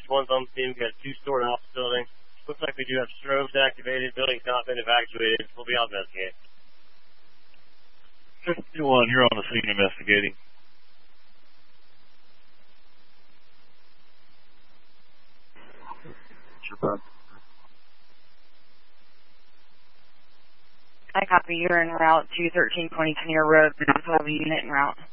one's on scene. We've got 2 stored off the building. Looks like we do have strobes activated. Building's not been evacuated. We'll be out investigating. 51, you're on the scene investigating. I copy. You're en route to 1320 Kinnear Road. We also have a unit en route.